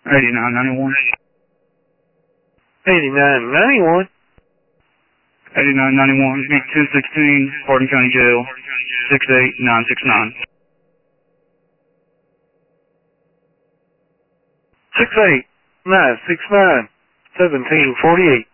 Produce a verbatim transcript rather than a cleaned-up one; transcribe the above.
eighty-nine ninety-one. eighty-nine ninety-one. eighty-nine ninety-one, meet two sixteen, Spartan County Jail, six eight nine six nine. six eight nine six nine, seventeen forty-eight.